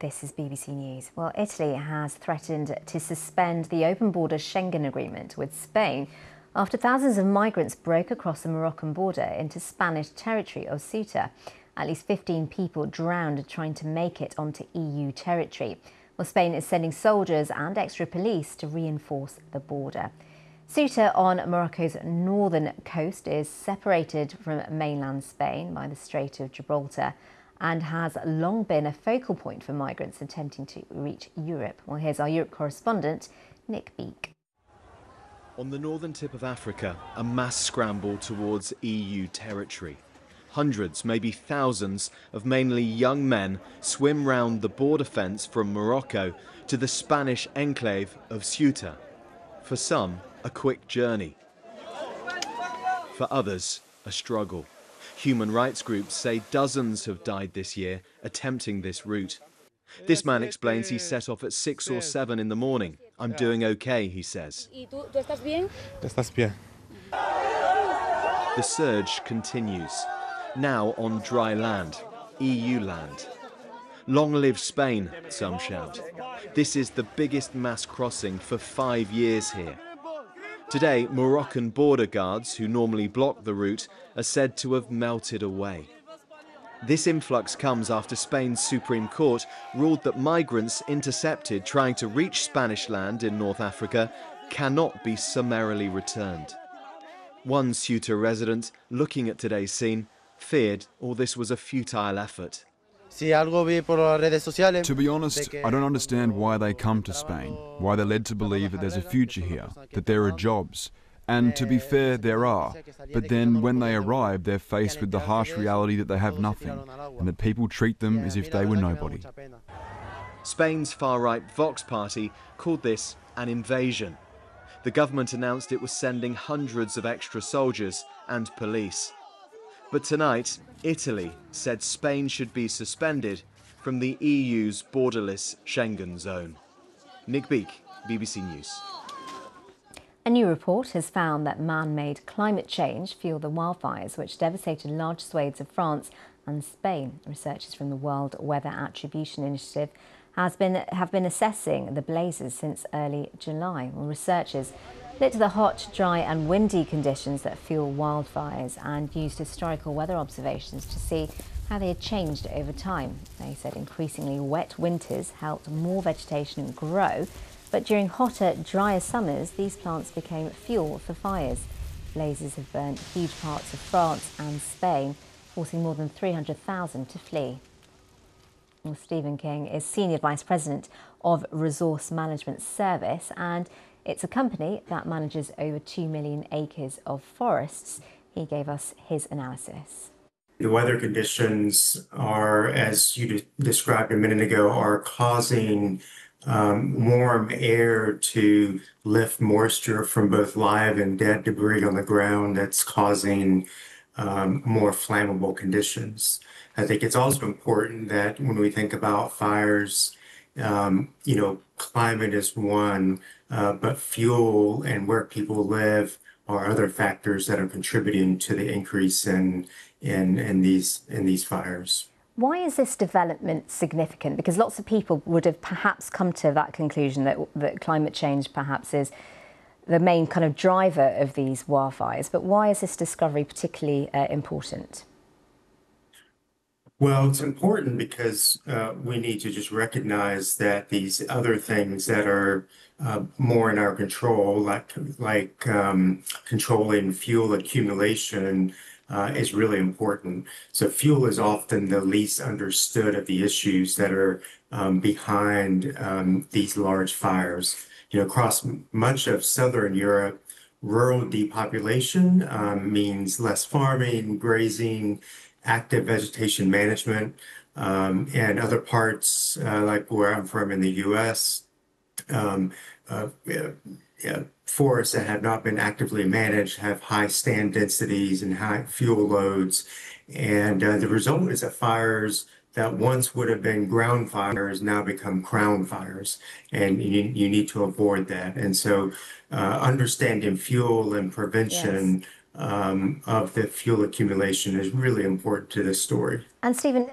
This is BBC News. Well, Italy has threatened to suspend the open border Schengen agreement with Spain after thousands of migrants broke across the Moroccan border into Spanish territory of Ceuta. At least 15 people drowned trying to make it onto EU territory. Well, Spain is sending soldiers and extra police to reinforce the border. Ceuta on Morocco's northern coast is separated from mainland Spain by the Strait of Gibraltar and has long been a focal point for migrants attempting to reach Europe. Well, here's our Europe correspondent, Nick Beake. On the northern tip of Africa, a mass scramble towards EU territory. Hundreds, maybe thousands, of mainly young men swim round the border fence from Morocco to the Spanish enclave of Ceuta. For some, a quick journey. For others, a struggle. Human rights groups say dozens have died this year attempting this route. This man explains he set off at 6 or 7 in the morning. I'm doing okay, he says. The surge continues, now on dry land, EU land. Long live Spain, some shout. This is the biggest mass crossing for 5 years here. Today, Moroccan border guards, who normally block the route, are said to have melted away. This influx comes after Spain's Supreme Court ruled that migrants intercepted trying to reach Spanish land in North Africa cannot be summarily returned. One Ceuta resident, looking at today's scene, feared all this was a futile effort. To be honest, I don't understand why they come to Spain, why they're led to believe that there's a future here, that there are jobs. And to be fair, there are. But then when they arrive, they're faced with the harsh reality that they have nothing, and that people treat them as if they were nobody. Spain's far-right Vox party called this an invasion. The government announced it was sending hundreds of extra soldiers and police. But tonight, Italy said Spain should be suspended from the EU's borderless Schengen zone. Nick Beake, BBC News. A new report has found that man-made climate change fueled the wildfires which devastated large swathes of France and Spain. Researchers from the World Weather Attribution Initiative have been assessing the blazes since early July. Well, researchers looked at the hot, dry and windy conditions that fuel wildfires and used historical weather observations to see how they had changed over time. They said increasingly wet winters helped more vegetation grow, but during hotter, drier summers, these plants became fuel for fires. Blazes have burnt huge parts of France and Spain, forcing more than 300,000 to flee. Well, Stephen King is Senior Vice President of Resource Management Service, and it's a company that manages over 2 million acres of forests. He gave us his analysis. The weather conditions are, as you described a minute ago, are causing warm air to lift moisture from both live and dead debris on the ground. That's causing more flammable conditions. I think it's also important that when we think about fires, climate is one, but fuel and where people live are other factors that are contributing to the increase in these fires. Why is this development significant? Because lots of people would have perhaps come to that conclusion that climate change perhaps is the main kind of driver of these wildfires. But why is this discovery particularly important? Well, it's important because we need to just recognize that these other things that are more in our control, like controlling fuel accumulation, is really important. So fuel is often the least understood of the issues that are behind these large fires. Across much of Southern Europe, rural depopulation means less farming, grazing, active vegetation management, and other parts like where I'm from in the U.S., forests that have not been actively managed have high stand densities and high fuel loads. And the result is that fires that once would have been ground fires now become crown fires. And you need to avoid that. And so understanding fuel and prevention of the fuel accumulation is really important to this story. And Stephen,